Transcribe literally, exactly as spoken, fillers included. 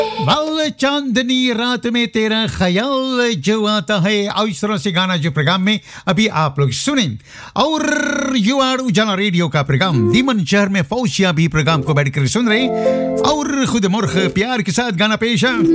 वाल चांदनी रात में तेरा ख्याल जो आता है, और इस तरह से गाना जो प्रोग्राम में अभी आप लोग सुने। और यू आर उजाला रेडियो का प्रोग्राम दीमन शहर में फौजिया भी प्रोग्राम को बैठकर सुन रहे, और खुद मुर्ख प्यार के साथ गाना पेश है।